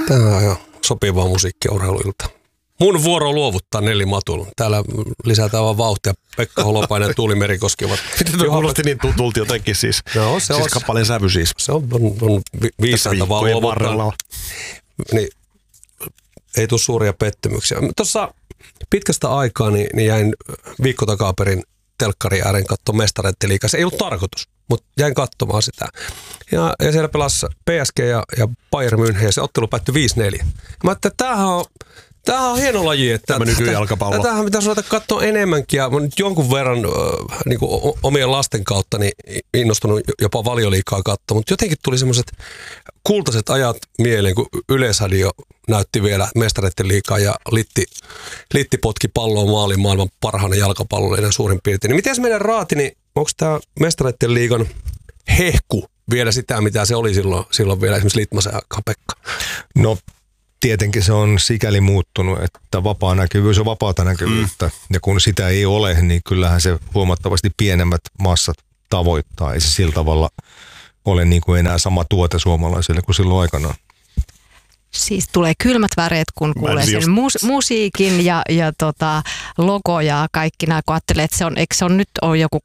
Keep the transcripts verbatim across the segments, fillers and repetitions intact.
Tämä on jo sopivaa musiikkia urheiluilta. Mun vuoro luovuttaa Nelli Matul. Täällä lisätään vaan vauhtia. Pekka Holopainen ja Tuuli Merikoski ovat. Miten tuo kuulosti niin tutulti jotenkin siis? No, se siis on kappaleen sävy siis. Se on, on, on vi- viisaita vaan luovuttaa. Niin, ei tule suuria pettymyksiä. Tuossa pitkästä aikaa niin, niin jäin viikko takaperin telkkari ääreen katsomaan Mestareiden liigaa. Se ei ollut tarkoitus, mutta jäin katsomaan sitä. Ja, ja siellä pelasi P S G ja, ja Bayern München ja se ottelu päättyi viisi neljä. Mä ajattelin, että tämähän on, tämähän on hieno laji. Että tämä nykyjalkapallo. Tätähän pitäisi ruveta katsoa enemmänkin. Ja mä nyt jonkun verran äh, niin kuin omien lasten kautta niin innostunut jopa Valioliigaa katsoa. Mutta jotenkin tuli semmoiset kultaiset ajat mieleen, kun Yleisradio näytti vielä Mestareiden liigaa ja Litti, Litti potki palloa maaliin maailman parhaana jalkapallollinen suurin piirtein. Niin miten meidän raati, niin onko tämä Mestareiden liigan hehku vielä sitä, mitä se oli silloin, silloin vielä esimerkiksi Litmasen aikaa, Pekka? No tietenkin se on sikäli muuttunut, että vapaa näkyvyys on vapaata näkyvyyttä. Mm. Ja kun sitä ei ole, niin kyllähän se huomattavasti pienemmät massat tavoittaa. Ei se sillä tavalla ole niin kuin enää sama tuote suomalaisille kuin silloin aikanaan. Siis tulee kylmät väreet, kun kuulee sen mus- musiikin ja, ja tota, logo ja kaikki nämä, kun ajattelee, että se on, eikö se on nyt on joku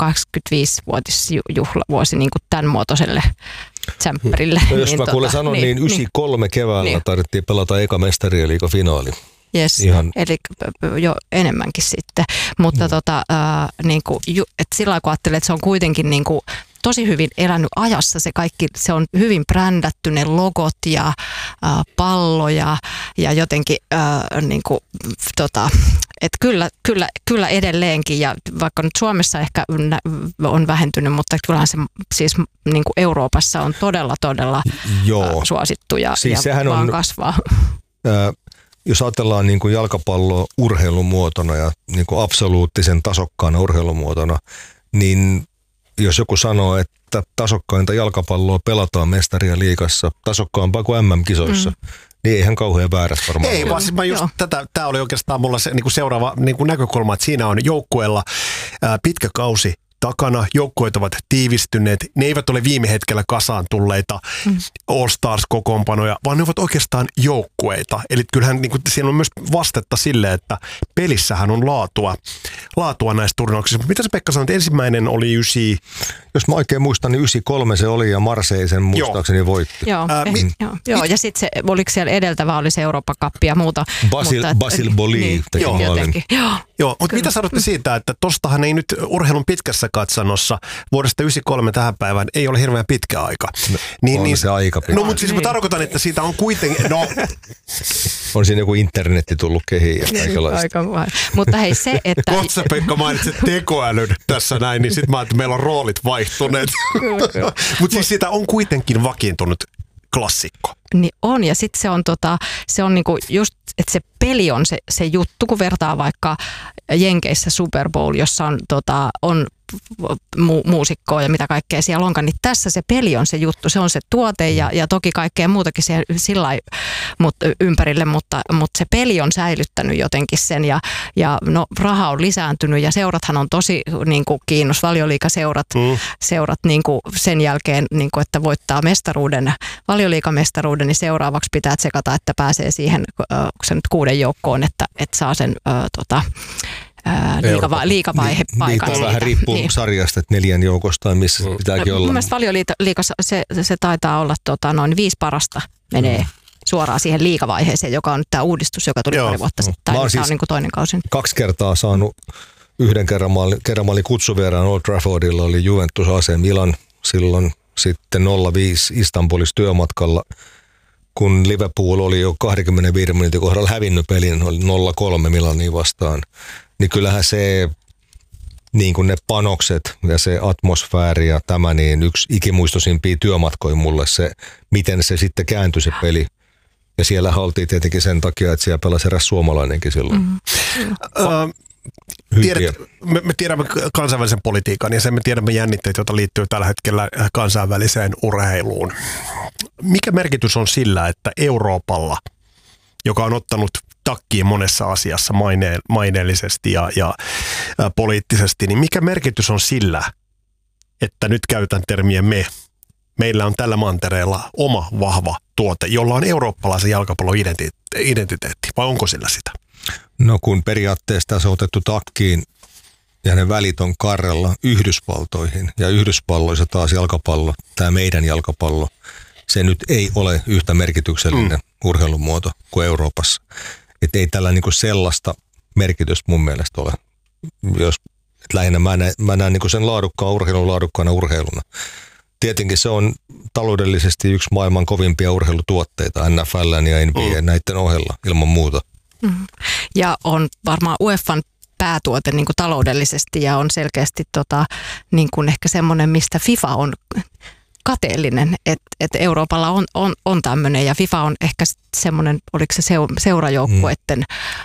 kaksikymmentäviisi-vuotisjuhlavuosi niin kuin tämän muotoiselle tsemppärille. No jos niin, mä kuule tota, sanon, niin, niin yhdeksänkymmentäkolme niin, keväällä niin. Tarvittiin pelata eka Mestarien liigan finaali. Yes, ihan. Eli jo enemmänkin sitten. Mutta mm. tota, äh, niin kuin, että sillä lailla kun ajattelee, että se on kuitenkin niin kuin tosi hyvin elänyt ajassa. Se kaikki, se on hyvin brändätty, ne logot ja äh, pallo ja, ja jotenkin äh, niin kuin, tota, että kyllä, kyllä, kyllä edelleenkin. Ja vaikka nyt Suomessa ehkä on vähentynyt, mutta kyllähän se siis niin kuin Euroopassa on todella, todella äh, suosittu ja, siis ja vaan on, kasvaa. Äh, Jos ajatellaan niin kuin jalkapalloa urheilumuotona ja niin kuin absoluuttisen tasokkaana urheilumuotona, niin jos joku sanoo, että tasokkainta jalkapalloa pelataan Mestarien liigassa, tasokkaampaa kuin M M-kisoissa, mm. niin eihän kauhean väärässä varmaan. Ei, vaan siis mä just tätä, tää oli oikeastaan mulla se niin kuin seuraava niin kuin näkökulma, että siinä on joukkueella ää, pitkä kausi takana, joukkueet ovat tiivistyneet, ne eivät ole viime hetkellä kasaan tulleita mm. All-Stars-kokoonpanoja, vaan ne ovat oikeastaan joukkueita. Eli kyllähän niin kuin, siinä on myös vastetta sille, että pelissähän on laatua, laatua näissä turnauksissa. Mitä sä Pekka sanoit, ensimmäinen oli ysi... Jos mä oikein muistan, niin yhdeksänkymmentäkolme se oli ja Marseille sen muistaakseni voitti. Joo, Ää, eh, mi- joo, joo. ja sitten se, oliko siellä edeltävä, oli se Eurooppa-kappi ja muuta. Basil, mutta, Basil Boli niin, teki joo, jotenkin. Joo, joo mutta mitä sanotte siitä, että tostahan ei nyt urheilun pitkässä katsannossa vuodesta yhdeksänkymmentäkolme tähän päivään ei ole hirveän pitkä aika. No, niin, on niin, se aika pitkä. No mutta siis mä tarkoitan, että siitä on kuitenkin... No. On siinä joku internetti tullut kehiin ja kaikenlaista. Aika vai. Mutta hei se, että... Kohta sä Pekka mainitsit tekoälyn tässä näin, niin sit mä että meillä on roolit vaihtuneet. Mutta siis siitä on kuitenkin vakiintunut klassikko. Niin on, ja sitten se on, tota, se on niinku just, että se peli on se, se juttu, kun vertaa vaikka Jenkeissä Super Bowl, jossa on, tota, on mu- muusikkoa ja mitä kaikkea siellä onkaan, niin tässä se peli on se juttu, se on se tuote ja, ja toki kaikkea muutakin siellä sillä mut, ympärille, mutta, mutta se peli on säilyttänyt jotenkin sen ja, ja no, raha on lisääntynyt ja seurathan on tosi niin kuin kiinnos, Valioliigaseurat mm. seurat niin kuin sen jälkeen, niin kuin, että voittaa mestaruuden, Valioliigamestaruuden, niin seuraavaksi pitää tsekata, että pääsee siihen äh, se nyt kuuden joukkoon, että, että saa sen äh, tota, liikava, liikavaihepaikan. Niin, vähän riippuu niin. sarjasta, että neljän joukosta, missä mm. pitääkin no, olla. Mun mielestä Valioliigassa se, se taitaa olla tota, noin viisi parasta menee mm. suoraan siihen liikavaiheeseen, joka on nyt tämä uudistus, joka tuli Joo. pari vuotta sitten. Mä oon siis niin kuin toinen kausi. Kaksi kertaa saanut, yhden kerran mä olin, kerran mä olin kutsuvieraan Old Traffordilla, oli Juventus A C Milan silloin, sitten nolla viisi Istanbulissa työmatkalla, kun Liverpool oli jo kaksikymmentäviisi minuutin kohdalla hävinnyt pelin, oli nolla kolme Milania vastaan. Niin kyllähän se, niin kuin ne panokset ja se atmosfääri ja tämä, niin yksi ikimuistoisimpia työmatkoja mulle se, miten se sitten kääntyi se peli. Ja siellä oltiin tietenkin sen takia, että siellä pelasi eräs suomalainenkin silloin. Mm-hmm. Uh, tiedät, me, me tiedämme kansainvälisen politiikan ja sen me tiedämme jännitteet, joita liittyy tällä hetkellä kansainväliseen urheiluun. Mikä merkitys on sillä, että Euroopalla, joka on ottanut takkiin monessa asiassa maine- maineellisesti ja, ja ä, poliittisesti, niin mikä merkitys on sillä, että nyt käytän termiä me, meillä on tällä mantereella oma vahva tuote, jolla on eurooppalaisen jalkapallon identiteetti, vai onko sillä sitä? No kun periaatteessa tässä on otettu takkiin ja ne välit on karrella Yhdysvaltoihin ja Yhdysvalloissa taas jalkapallo, tämä meidän jalkapallo, se nyt ei ole yhtä merkityksellinen mm. urheilumuoto kuin Euroopassa. Että ei tällä niinku sellaista merkitystä mun mielestä ole. Jos, et lähinnä mä näen, mä näen niinku sen laadukkaan urheilun laadukkaana urheiluna. Tietenkin se on taloudellisesti yksi maailman kovimpia urheilutuotteita, N F L ja N B A mm. näiden ohella ilman muuta. Mm. Ja on varmaan UEFan päätuote niin kuin taloudellisesti ja on selkeästi tota, niin kuin ehkä semmoinen, mistä FIFA on kateellinen, että et Euroopalla on, on, on tämmöinen ja FIFA on ehkä semmoinen, oliko se seurajoukkueiden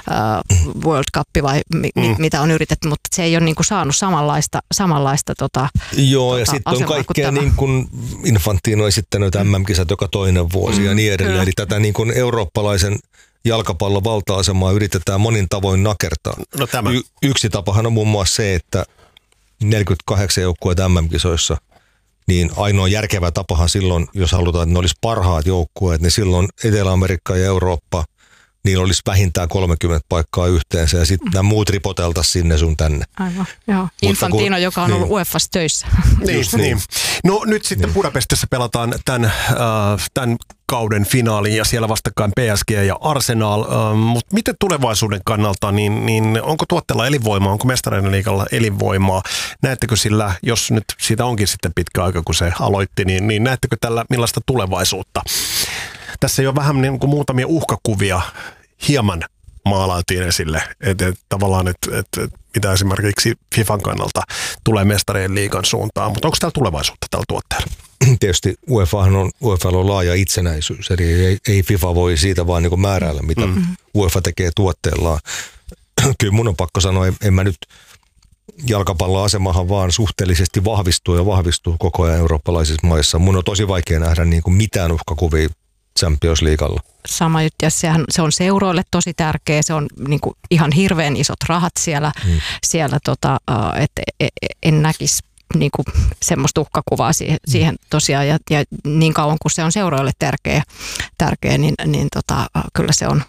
mm. uh, World Cup vai mi, mm. mitä on yritetty, mutta se ei ole niin kuin saanut samanlaista, samanlaista tota, Joo, tota, ja sitten on kaikkea niin kuin Infantino esittänyt mm. M M-kisat joka toinen vuosi mm. ja niin edelleen. Kyllä. Eli tätä niin kuin eurooppalaisen jalkapallon valta-asemaa yritetään monin tavoin nakertaa. No tämä. Y- yksi tapahan on muun muassa se, että neljäkymmentäkahdeksan joukkueita M M-kisoissa, niin ainoa järkevä tapahan silloin, jos halutaan, että ne olisi parhaat joukkueet, niin silloin Etelä-Amerikka ja Eurooppa, niillä olisi vähintään kolmekymmentä paikkaa yhteensä ja sitten mm. nämä muut ripoteltaisiin sinne sun tänne. Aivan, joo. Infantino, kun, joka on ollut niin. UEFassa töissä. Niin, niin. No nyt sitten niin. Budapestissa pelataan tämän, äh, tämän kauden finaali ja siellä vastakkain P S G ja Arsenal, äh, mutta miten tulevaisuuden kannalta, niin, niin onko tuotteella elinvoimaa, onko Mestareiden liigalla elinvoimaa? Näettekö sillä, jos nyt siitä onkin sitten pitkä aika, kun se aloitti, niin, niin näettekö tällä millaista tulevaisuutta? Tässä ei ole vähän niin kuin muutamia uhkakuvia hieman maalaatiin esille, että et, tavallaan, että et, et, mitä esimerkiksi FIFAn kannalta tulee Mestarien liigan suuntaan, mutta onko täällä tulevaisuutta tällä tuotteella? Tietysti UEFAhan on, UEFAlla on laaja itsenäisyys, eli ei, ei FIFA voi siitä vaan niin määräillä, mitä mm-hmm. UEFA tekee tuotteellaan. Kyllä mun on pakko sanoa, en, en mä nyt jalkapallon asemahan vaan suhteellisesti vahvistuu ja vahvistuu koko ajan eurooppalaisissa maissa. Mun on tosi vaikea nähdä niin kuin mitään uhkakuvia Champions Leaguella. Sama juttu, ja sehän, se on seuroille tosi tärkeä, se on niin kuin ihan hirveän isot rahat siellä, hmm. siellä tota, että en näkisi niin kuin semmoista uhkakuvaa siihen, siihen tosiaan, ja, ja niin kauan kuin se on seuroille tärkeä, tärkeä niin, niin tota, kyllä se on.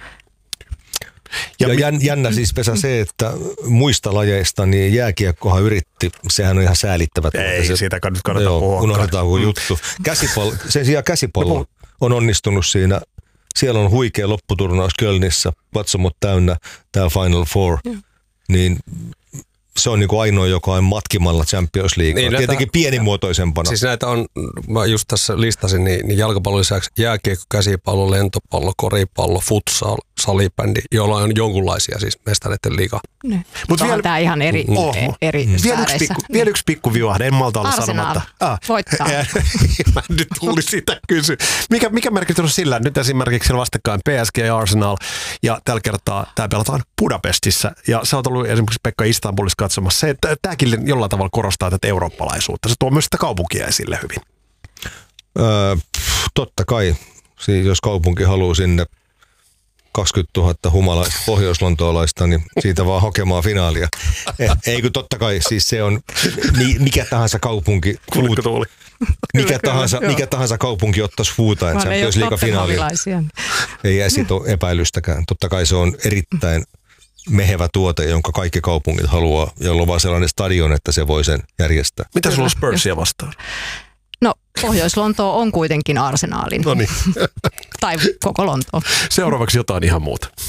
Ja, ja jännä siis Vesa se, että muista lajeista niin jääkiekkohan yritti, sehän on ihan säälittävät. Ei, se, siitä nyt kannata puhua. Unohdetaan kuin juttu. Käsipallo, sen sijaan käsipallo on onnistunut siinä. Siellä on huikea lopputurnaus Kölnissä, katsomot täynnä, tämä Final Four. Mm. Niin se on niin kuin ainoa, joka on matkimalla Champions League. Niin, tietenkin näitä, pienimuotoisempana. Siis näitä on, mä just tässä listasin, niin, niin jalkapallon lisäksi jääkiekko, käsipallo, lentopallo, koripallo, futsal, salibändi, joilla on jonkunlaisia siis Mestareiden liiga. Mutta vielä tämä ihan eri, mm. eri mm. Vielä yksi pikku, niin. vielä yksi pikku viuahde, en malta olla Arsenal sanomatta. Ah. voittaa. Mä nyt tuli sitä kysyä. Mikä, mikä merkitys on sillä? Nyt esimerkiksi vastakkain P S G ja Arsenal, ja tällä kertaa tämä pelataan Budapestissa, ja sä oot ollut esimerkiksi Pekka Istanbulissa katsomassa. Se, että tämäkin jollain tavalla korostaa tätä eurooppalaisuutta. Se tuo myös sitä kaupunkia esille hyvin. Öö, totta kai, siis jos kaupunki haluaa sinne kaksikymmentätuhatta humalaista pohjois-lontoolaista, niin siitä vaan hokemaan finaalia. Ei kun totta kai, siis se on mikä tahansa kaupunki, fuut, mikä, tahansa, mikä tahansa kaupunki ottaisi fuutain Champions League-finaalia. Ei jää siitä ole epäilystäkään. Totta kai se on erittäin mehevä tuote, jonka kaikki kaupungit haluaa, jolla on vaan sellainen stadion, että se voi sen järjestää. Mitä sulla on Spursia vastaan? No, Pohjois-Lontoo on kuitenkin Arsenalin. No niin. Tai koko Lontoo. Seuraavaksi jotain ihan muuta.